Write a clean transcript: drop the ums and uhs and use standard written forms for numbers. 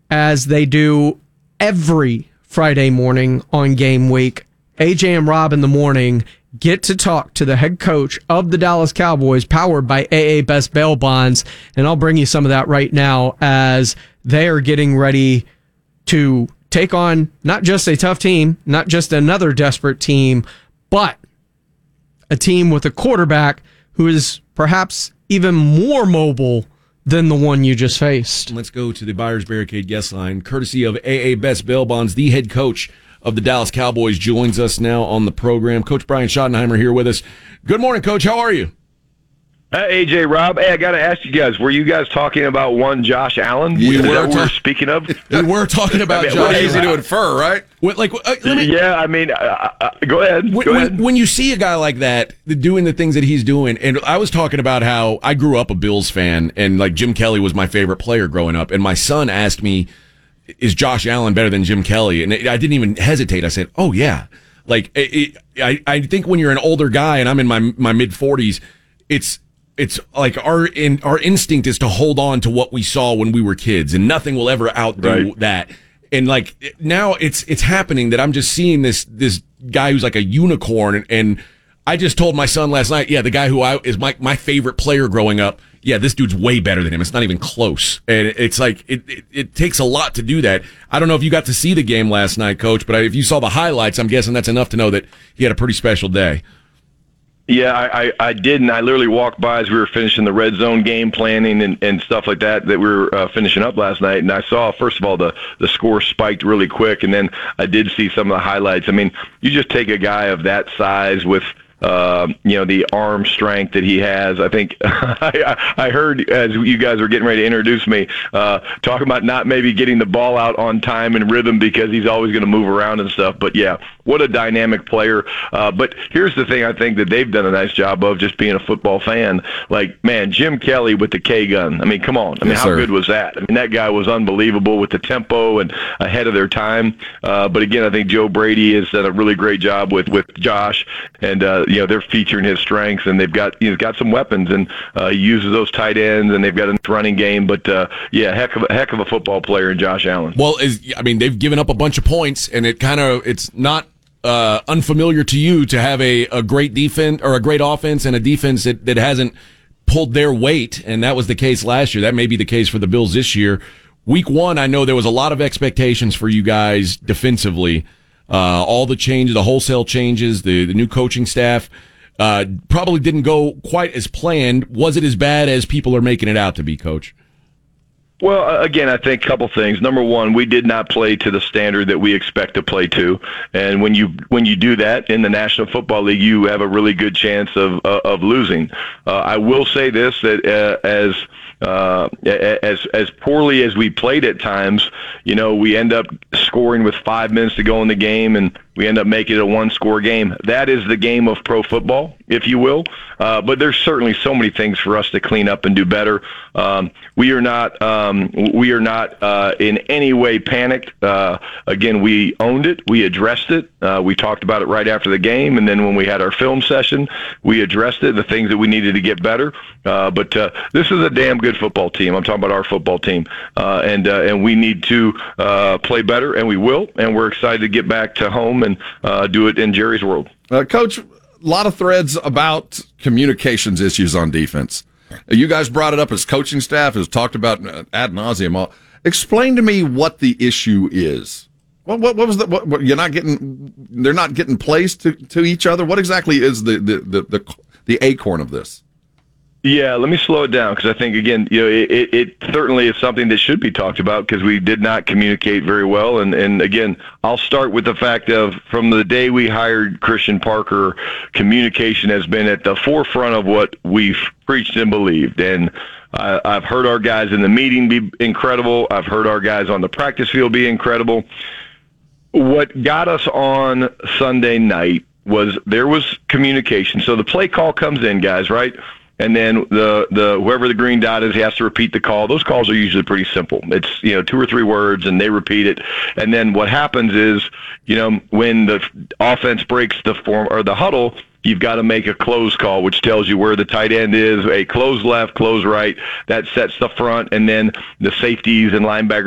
as they do every Friday morning on game week. AJ and Rob in the morning get to talk to the head coach of the Dallas Cowboys, powered by AA Best Bail Bonds. And I'll bring you some of that right now as they are getting ready to take on not just a tough team, not just another desperate team, but a team with a quarterback who is perhaps even more mobile than the one you just faced. Let's go to the Buyers Barricade guest line, courtesy of AA Best Bail Bonds. The head coach of the Dallas Cowboys joins us now on the program. Coach Brian Schottenheimer here with us. Good morning, Coach. How are you? AJ, Rob. Hey, I got to ask you guys, were you guys talking about one Josh Allen? We were speaking of. We were talking about Josh Allen. Easy to infer, right? Go ahead. When you see a guy like that doing the things that he's doing, and I was talking about how I grew up a Bills fan, and like Jim Kelly was my favorite player growing up, and my son asked me, is Josh Allen better than Jim Kelly? And I didn't even hesitate. I said, oh, yeah. Like, I think when you're an older guy, and I'm in my mid-40s, it's like our instinct is to hold on to what we saw when we were kids, and nothing will ever outdo that. And like now it's happening that I'm just seeing this guy who's like a unicorn. And I just told my son last night, yeah, the guy who is my favorite player growing up, yeah, this dude's way better than him. It's not even close. And it's like it takes a lot to do that. I don't know if you got to see the game last night, Coach, but if you saw the highlights, I'm guessing that's enough to know that he had a pretty special day. Yeah, I didn't. I literally walked by as we were finishing the red zone game planning and stuff like that we were finishing up last night. And I saw, first of all, the score spiked really quick. And then I did see some of the highlights. I mean, you just take a guy of that size with, the arm strength that he has. I think I heard as you guys were getting ready to introduce me, talking about not maybe getting the ball out on time and rhythm because he's always going to move around and stuff. But yeah, what a dynamic player. But here's the thing I think that they've done a nice job of, just being a football fan. Like, man, Jim Kelly with the K gun. I mean, come on. I mean, how good was that? I mean, that guy was unbelievable with the tempo and ahead of their time. But again, I think Joe Brady has done a really great job with Josh, and they're featuring his strengths, and he's got some weapons, and he uses those tight ends, and they've got a running game. But heck of a football player in Josh Allen. Well, they've given up a bunch of points, and it's not unfamiliar to you to have a great defense or a great offense and a defense that hasn't pulled their weight, and that was the case last year. That may be the case for the Bills this year. Week one, I know there was a lot of expectations for you guys defensively. All the changes, the wholesale changes, the new coaching staff probably didn't go quite as planned. Was it as bad as people are making it out to be, Coach? Well, again, I think a couple things. Number one, we did not play to the standard that we expect to play to, and when you do that in the National Football League, you have a really good chance of losing. I will say this, that as poorly as we played at times, we end up scoring with 5 minutes to go in the game, and we end up making it a one-score game. That is the game of pro football, if you will. But there's certainly so many things for us to clean up and do better. We are not in any way panicked. Again, we owned it. We addressed it. We talked about it right after the game, and then when we had our film session, we addressed it, the things that we needed to get better. But this is a damn good football team. I'm talking about our football team, and we need to play better, and we will. And we're excited to get back to home and do it in Jerry's world. Coach, a lot of threads about communications issues on defense. You guys brought it up as coaching staff, has talked about ad nauseum. Explain to me what the issue is. What was that? What, you're not getting? They're not getting plays to each other. What exactly is the acorn of this? Yeah, let me slow it down, because I think, again, it certainly is something that should be talked about, because we did not communicate very well. And again, I'll start with the fact of, from the day we hired Christian Parker, communication has been at the forefront of what we've preached and believed. And I've heard our guys in the meeting be incredible. I've heard our guys on the practice field be incredible. What got us on Sunday night was there was communication. So the play call comes in, guys, right? And then the whoever the green dot is, he has to repeat the call. Those calls are usually pretty simple. It's 2 or 3 words, and they repeat it. And then what happens is, when the offense breaks the form or the huddle, you've got to make a close call, which tells you where the tight end is, a close left, close right. That sets the front, and then the safeties and linebackers